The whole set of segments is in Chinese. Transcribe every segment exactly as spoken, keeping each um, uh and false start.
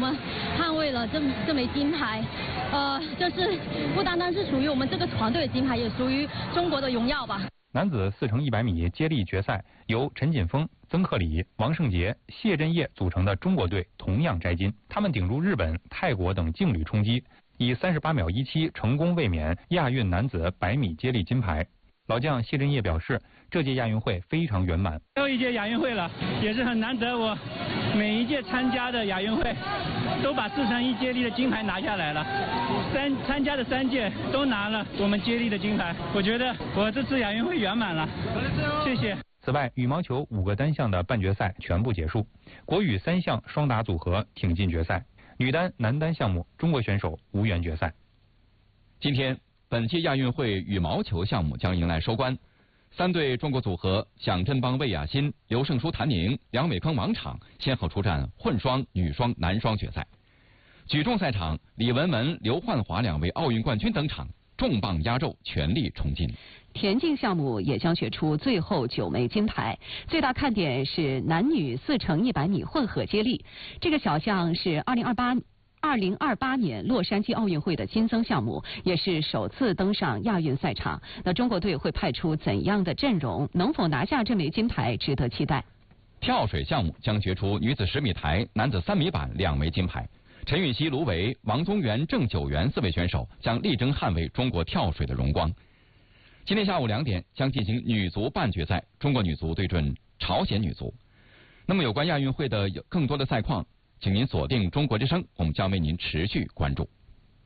们捍卫了这这枚金牌，呃，就是不单单是属于我们这个团队的金牌，也属于中国的荣耀吧。 男子四乘一百米接力决赛，由陈锦锋、曾克礼、王胜杰、谢震业组成的中国队同样摘金。他们顶住日本、泰国等劲旅冲击，以三十八秒一七成功卫冕亚运男子百米接力金牌。老将谢震业表示，这届亚运会非常圆满。 最后一届亚运会了，也是很难得，我每一届参加的亚运会都把四乘一接力的金牌拿下来了，三参加的三届都拿了我们接力的金牌，我觉得我这次亚运会圆满了，谢谢。 此外，羽毛球五个单项的半决赛全部结束，国羽三项双打组合挺进决赛，女单、男单项目中国选手无缘决赛。 今天，本届亚运会羽毛球项目将迎来收官，三对中国组合蒋振邦、魏雅欣、刘胜书、谭宁、梁伟铿、王昶先后出战混双、女双、男双决赛。举重赛场，李雯雯、刘焕华两位奥运冠军登场，重磅压轴，全力冲金。 田径项目也将决出最后九枚金牌，最大看点是男女四乘一百米混合接力，这个小项是二零二八。二零二八年洛杉矶奥运会的新增项目，也是首次登上亚运赛场。那中国队会派出怎样的阵容？能否拿下这枚金牌，值得期待。 跳水项目将决出女子十米台、男子三米板两枚金牌。陈芋汐、卢维、王宗源、郑九元四位选手将力争捍卫中国跳水的荣光。今天下午两点将进行女足半决赛，中国女足对阵朝鲜女足。那么有关亚运会的有更多的赛况，请您锁定中国之声，我们将为您持续关注。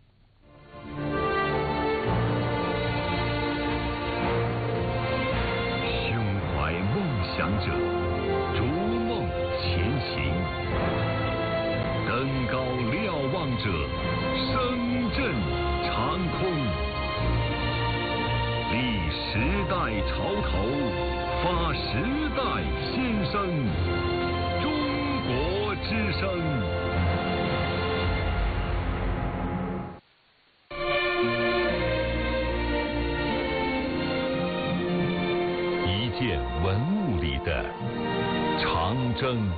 胸怀梦想者，逐梦前行；登高瞭望者，声震长空。立时代潮头，发时代新声。中国之声。一件文物里的长征。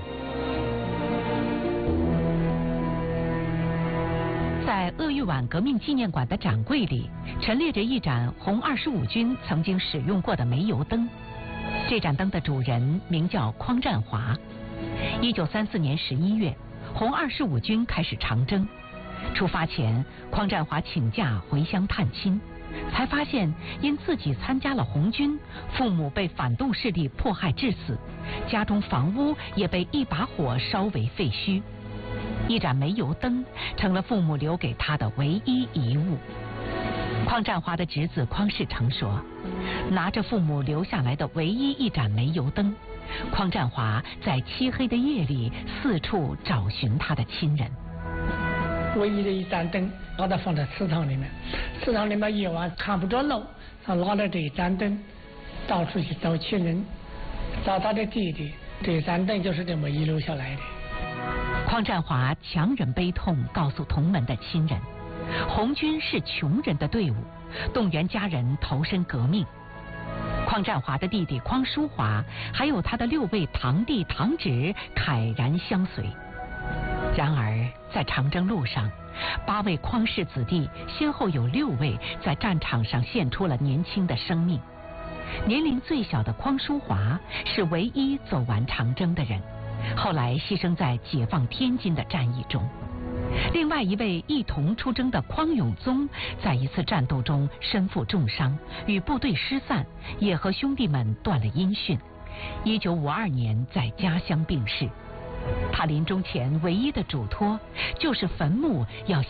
在鄂豫皖革命纪念馆的展柜里，陈列着一盏红二十五军曾经使用过的煤油灯。这盏灯的主人名叫匡占华。一九三四年十一月，红二十五军开始长征。出发前，匡占华请假回乡探亲，才发现因自己参加了红军，父母被反动势力迫害致死，家中房屋也被一把火烧为废墟。一盏煤油灯成了父母留给他的唯一遗物。匡占华的侄子匡世成说，拿着父母留下来的唯一一盏煤油灯，匡占华在漆黑的夜里四处找寻他的亲人。 唯一的一盏灯，把它放在祠堂里面，祠堂里面夜晚看不着路，他拿着这一盏灯到处去找亲人，找他的弟弟。这盏灯就是这么遗留下来的。 匡占华强忍悲痛告诉同门的亲人，红军是穷人的队伍，动员家人投身革命。匡占华的弟弟匡淑华还有他的六位堂弟堂侄慨然相随。然而在长征路上，八位匡氏子弟先后有六位在战场上献出了年轻的生命。年龄最小的匡淑华是唯一走完长征的人，后来牺牲在解放天津的战役中。另外一位一同出征的匡永宗，在一次战斗中身负重伤，与部队失散，也和兄弟们断了音讯。一九五二年在家乡病逝。他临终前唯一的嘱托，就是坟墓要